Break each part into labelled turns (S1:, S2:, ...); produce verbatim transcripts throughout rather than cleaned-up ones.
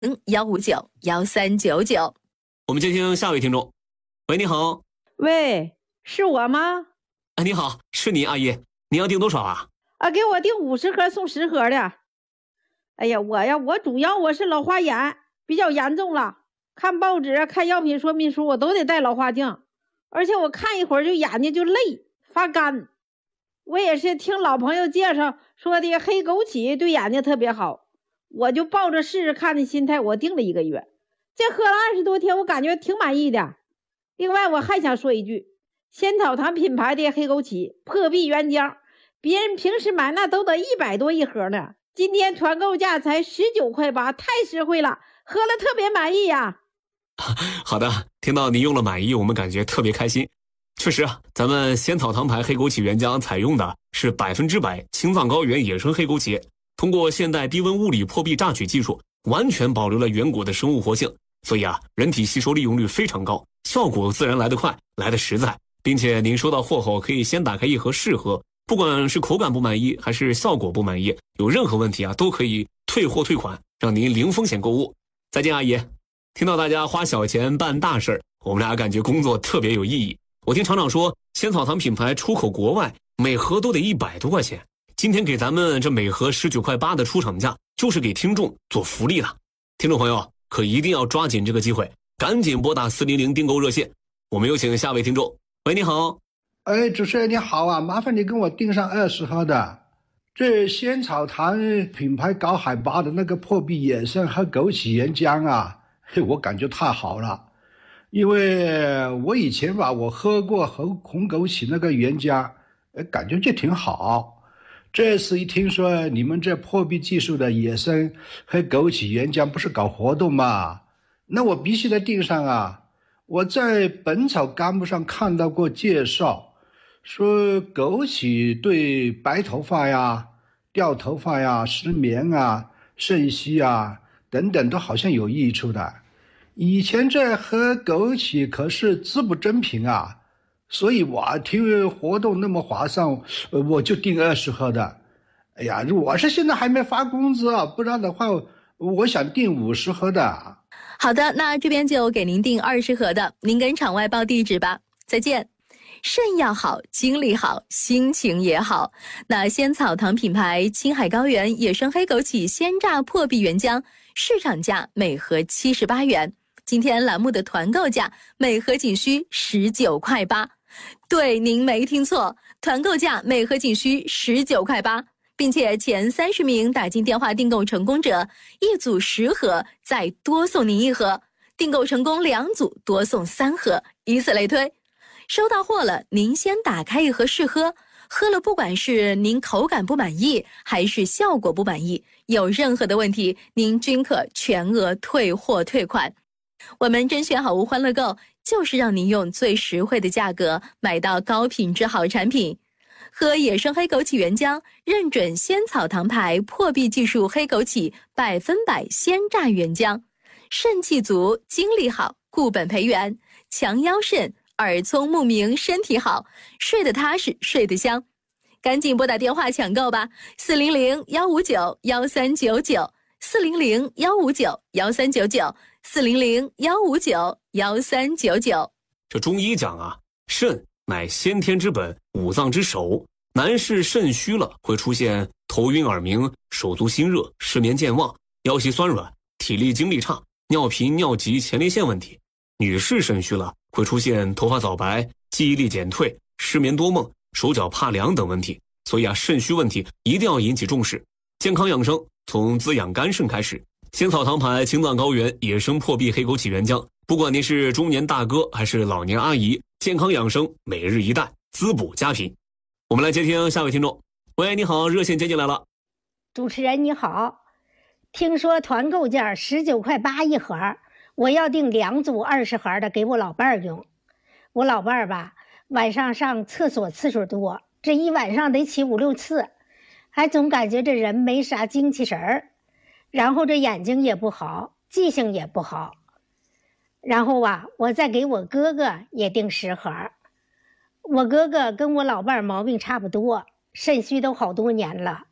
S1: 嗯，幺五九幺三九九。
S2: 我们接听下位听众。喂，你好。
S3: 喂，是我吗？
S2: 哎，你好，是你阿姨，你要订多少啊？
S3: 啊，给我订五十盒送十盒的。哎呀，我呀，我主要我是老花眼比较严重了，看报纸看药品说明书我都得戴老花镜，而且我看一会儿就眼睛就累发干。我也是听老朋友介绍说的黑枸杞对眼睛特别好，我就抱着试试看的心态，我订了一个月，这喝了二十多天，我感觉挺满意的。另外我还想说一句，仙草堂品牌的黑枸杞破壁原浆，别人平时买那都得一百多一盒呢，今天团购价才十九块八，太实惠了，喝了特别满意呀。
S2: 好的，听到您用了满意，我们感觉特别开心。确实啊，咱们仙草堂牌黑枸杞原浆采用的是百分之百青藏高原野生黑枸杞，通过现代低温物理破壁榨取技术，完全保留了原果的生物活性，所以啊，人体吸收利用率非常高，效果自然来得快，来得实在。并且您收到货后可以先打开一盒试喝，不管是口感不满意还是效果不满意，有任何问题啊，都可以退货退款，让您零风险购物。再见，阿姨。听到大家花小钱办大事儿，我们俩感觉工作特别有意义。我听厂长说，仙草堂品牌出口国外，每盒都得一百多块钱。今天给咱们这每盒十九块八的出厂价，就是给听众做福利的。听众朋友可一定要抓紧这个机会，赶紧拨打四零零订购热线。我们有请下位听众。喂，你好。
S4: 哎，主持人你好啊，麻烦你跟我订上二十盒的。这仙草堂品牌高海拔的那个破壁野生和枸杞原浆啊，我感觉太好了。因为我以前吧，我喝过红红枸杞那个原浆，感觉就挺好。这次一听说你们这破壁技术的野生和枸杞原浆不是搞活动嘛，那我必须得订上啊。我在《本草纲目》上看到过介绍，说枸杞对白头发呀、掉头发呀、失眠啊、肾虚啊等等都好像有益处的。以前这喝枸杞可是滋补珍品啊，所以我听活动那么划算，我就订二十盒的。哎呀，我是现在还没发工资啊，不然的话我想订五十盒的。
S1: 好的，那这边就给您订二十盒的，您跟场外报地址吧。再见。肾要好，精力好，心情也好。那仙草堂品牌青海高原野生黑枸杞鲜榨破壁原浆，市场价每盒七十八元，今天栏目的团购价每盒仅需十九块八。对，您没听错，团购价每盒仅需十九块八。并且前三十名打进电话订购成功者，一组十盒，再多送您一盒；订购成功两组，多送三盒，以此类推。收到货了，您先打开一盒试喝，喝了不管是您口感不满意，还是效果不满意，有任何的问题，您均可全额退货退款。我们甄选好物欢乐购，就是让您用最实惠的价格买到高品质好产品。喝野生黑枸杞原浆，认准仙草堂牌破壁技术黑枸杞百分百鲜榨原浆，肾气足，精力好，固本培元，强腰肾，耳聪目明，身体好，睡得踏实，睡得香。赶紧拨打电话抢购吧，四零零幺五九幺三九九，四零零幺五九幺三九九，四零零幺五九幺三九九。
S2: 这中医讲啊，肾乃先天之本，五脏之首。男士肾虚了，会出现头晕耳鸣、手足心热、失眠健忘、腰膝酸软、体力精力差、尿频尿急、前列腺问题。女士肾虚了，会出现头发早白、记忆力减退、失眠多梦、手脚怕凉等问题。所以啊，肾虚问题一定要引起重视。健康养生从滋养肝肾开始。仙草堂牌青藏高原野生破壁黑枸杞原浆，不管您是中年大哥还是老年阿姨，健康养生每日一袋，滋补佳品。我们来接听下位听众。喂，你好，热线接进来了。
S5: 主持人你好，听说团购价十九块八一盒，我要订两组二十盒的给我老伴儿用。我老伴儿吧，晚上上厕所次数多，这一晚上得起五六次，还总感觉这人没啥精气神儿，然后这眼睛也不好，记性也不好。然后啊，我再给我哥哥也订十盒。我哥哥跟我老伴儿毛病差不多，肾虚都好多年了，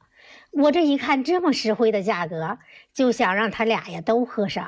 S5: 我这一看这么实惠的价格，就想让他俩呀都喝上。